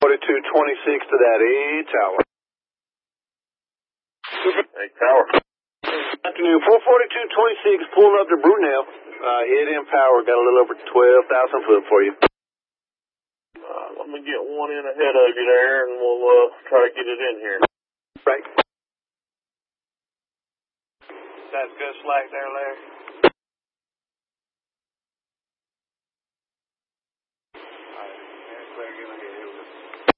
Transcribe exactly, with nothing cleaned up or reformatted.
forty-two twenty-six to that A tower. A tower. Afternoon, four forty-two twenty-six, pulling up to Brunel. Uh, head in power, got a little over twelve thousand foot for you. Uh, let me get one in ahead of you there, and we'll uh, try to get it in here. Right. That's good slack there, Larry.